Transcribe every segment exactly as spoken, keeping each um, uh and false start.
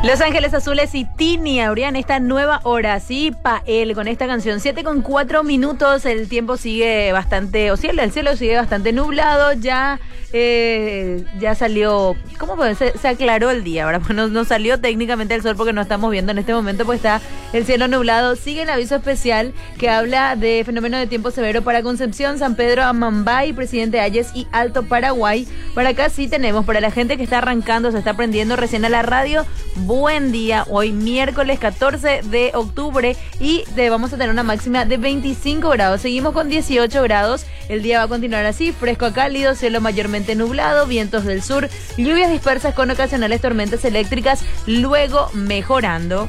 Los Ángeles Azules y Tini abrían esta nueva hora, sí, pa' él, con esta canción. siete con cuatro minutos, el tiempo sigue bastante, o sea, el cielo sigue bastante nublado, ya eh, ya salió, ¿cómo puede ser? Se, se aclaró el día, ahora no, no salió técnicamente el sol porque no estamos viendo en este momento, pues está el cielo nublado. Sigue el aviso especial que habla de fenómeno de tiempo severo para Concepción, San Pedro, Amambay, Presidente Hayes y Alto Paraguay. Para acá sí tenemos, para la gente que está arrancando, se está prendiendo recién a la radio, buen día, hoy miércoles catorce de octubre y de, vamos a tener una máxima de veinticinco grados, seguimos con dieciocho grados, el día va a continuar así, fresco a cálido, cielo mayormente nublado, vientos del sur, lluvias dispersas con ocasionales tormentas eléctricas, luego mejorando.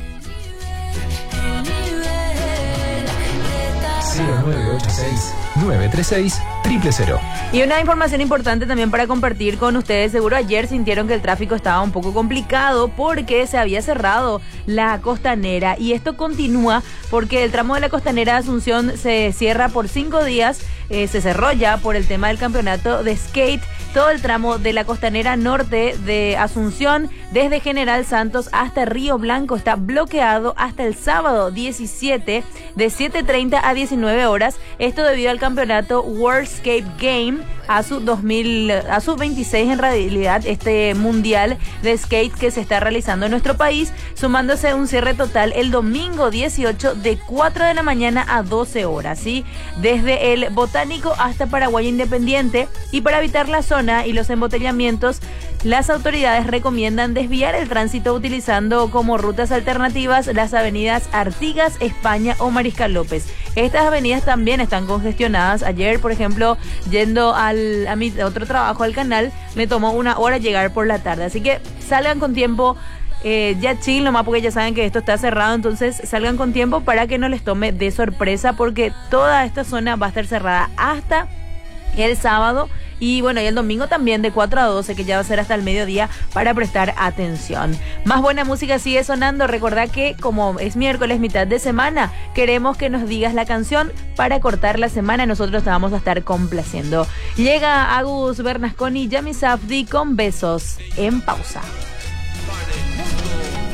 cero nueve ocho seis, nueve tres seis, cero cero cero. Y una información importante también para compartir con ustedes. Seguro ayer sintieron que el tráfico estaba un poco complicado porque se había cerrado la costanera y esto continúa porque el tramo de la costanera de Asunción se cierra por cinco días, eh, se cerró ya por el tema del campeonato de skate. Todo el tramo de la costanera norte de Asunción, desde General Santos hasta Río Blanco, está bloqueado hasta el sábado diecisiete, de siete treinta a diecinueve horas. Esto debido al campeonato World Skate Game, a su dos mil, a su veintiséis en realidad, este mundial de skate que se está realizando en nuestro país, sumándose un cierre total el domingo dieciocho de cuatro de la mañana a doce horas, ¿sí? Desde el Botánico hasta Paraguay Independiente. Y para evitar la zona y los embotellamientos, las autoridades recomiendan desviar el tránsito utilizando como rutas alternativas las avenidas Artigas, España o Mariscal López. Estas avenidas también están congestionadas. Ayer, por ejemplo, yendo al, a mi otro trabajo al canal, me tomó una hora llegar por la tarde. Así que salgan con tiempo. Eh, ya chill nomás porque ya saben que esto está cerrado, entonces salgan con tiempo para que no les tome de sorpresa porque toda esta zona va a estar cerrada hasta el sábado y bueno, y el domingo también de cuatro a doce, que ya va a ser hasta el mediodía, para prestar atención. Más buena música sigue sonando. Recordá que como es miércoles, mitad de semana, queremos que nos digas la canción para cortar la semana y nosotros te vamos a estar complaciendo. Llega Agus Bernasconi y Yami Safdie con Besos en Pausa.